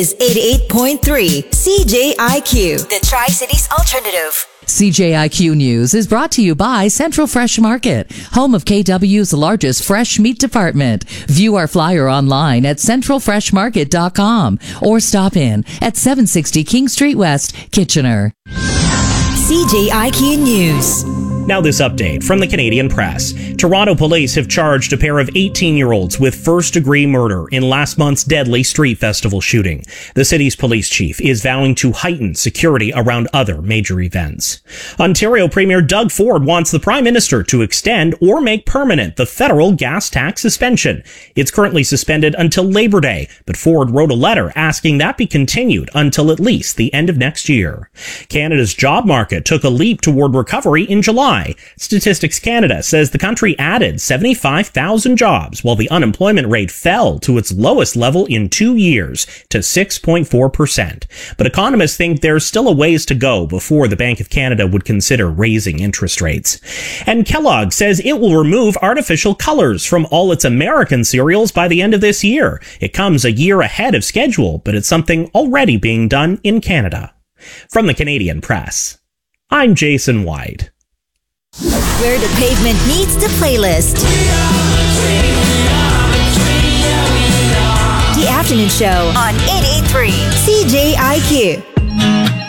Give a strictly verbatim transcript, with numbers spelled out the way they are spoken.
is eighty-eight point three C J I Q, the Tri-Cities Alternative. C J I Q News is brought to you by Central Fresh Market, home of K W's largest fresh meat department. View our flyer online at central fresh market dot com or stop in at seven sixty King Street West, Kitchener. C J I Q News. Now this update from the Canadian Press. Toronto police have charged a pair of eighteen-year-olds with first-degree murder in last month's deadly street festival shooting. The city's police chief is vowing to heighten security around other major events. Ontario Premier Doug Ford wants the Prime Minister to extend or make permanent the federal gas tax suspension. It's currently suspended until Labor Day, but Ford wrote a letter asking that be continued until at least the end of next year. Canada's job market took a leap toward recovery in July. Statistics Canada says the country added seventy-five thousand jobs, while the unemployment rate fell to its lowest level in two years to six point four percent. But economists think there's still a ways to go before the Bank of Canada would consider raising interest rates. And Kellogg says it will remove artificial colors from all its American cereals by the end of this year. It comes a year ahead of schedule, but it's something already being done in Canada. From the Canadian Press, I'm Jason White. Where the pavement meets the playlist. The Afternoon Show on eighty-eight point three C J I Q.